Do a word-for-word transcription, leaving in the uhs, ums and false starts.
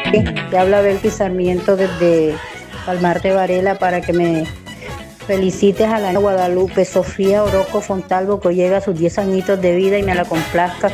Te habla Belkis Sarmiento desde Palmar de Varela para que me felicites a la Guadalupe Sofía Orozco Fontalvo, que hoy llega a sus diez añitos de vida y me la complazca